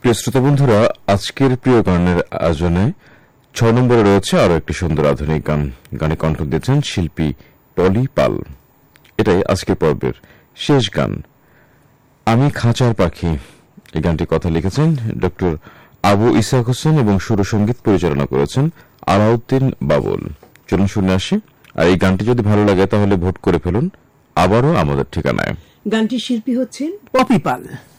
প্রিয় শ্রোতা বন্ধুরা, আজকের প্রিয় গানের আয়োজনে 6 নম্বরে রয়েছে আরো একটি সুন্দর আধুনিক গান। গানে কণ্ঠ দিয়েছেন শিল্পী পলি পাল। এটাই আজকের পর্বের শেষ গান, আমি খাঁচার পাখি। এই গানটি কথা লিখেছেন ডক্টর আবু ইসাক হোসেন এবং সুরসঙ্গীত পরিচালনা করেছেন আলাউদ্দিন বাবুল। চলুন শুনে আসি। আর এই গানটি যদি ভালো লাগে তাহলে ভোট করে ফেলুন আবারও আমাদের ঠিকানায়। গানটির শিল্পী হচ্ছেন পপি পাল।